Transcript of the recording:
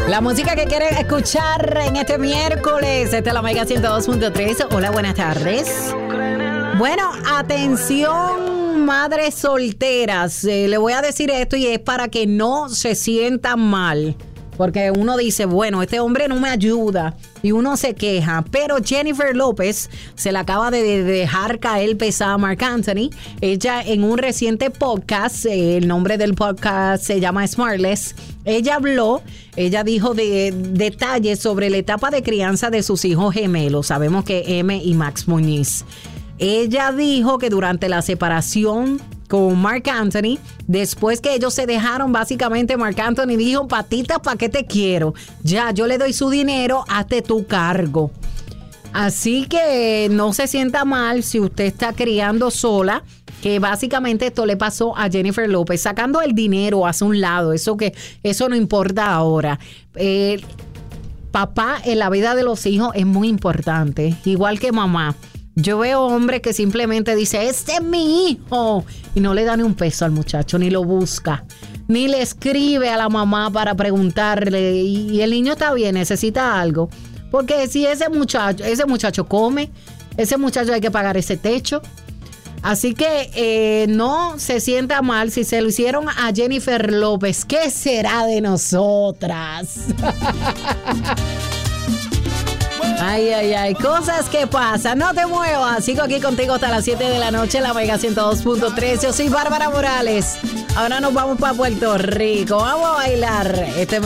La música que quieren escuchar en este miércoles. Esta es la Mega 102.3. Hola, buenas tardes. Bueno, atención, madres solteras. Le voy a decir esto y es para que no se sientan mal. Porque uno dice, bueno, este hombre no me ayuda y uno se queja. Pero Jennifer López se le acaba de dejar caer pesada a Marc Anthony. Ella en un reciente podcast, el nombre del podcast se llama Smartless, ella dijo detalles sobre la etapa de crianza de sus hijos gemelos. Sabemos que M y Max Muñiz. Ella dijo que durante la separación con Marc Anthony, después que ellos se dejaron, básicamente Marc Anthony dijo, patitas, ¿para qué te quiero? Ya, yo le doy su dinero, hazte tu cargo. Así que no se sienta mal si usted está criando sola, que básicamente esto le pasó a Jennifer López, sacando el dinero hacia un lado, eso no importa ahora. Papá en la vida de los hijos es muy importante, igual que mamá. Yo veo hombres que simplemente dicen, este es mi hijo, y no le da ni un peso al muchacho, ni lo busca, ni le escribe a la mamá para preguntarle, y el niño está bien, necesita algo. Porque si ese muchacho come, ese muchacho hay que pagar ese techo. Así que no se sienta mal si se lo hicieron a Jennifer López. ¿Qué será de nosotras? Ay, cosas que pasan. No te muevas. Sigo aquí contigo hasta las 7 de la noche en la Mega 102.3. Yo soy Bárbara Morales. Ahora nos vamos para Puerto Rico. Vamos a bailar.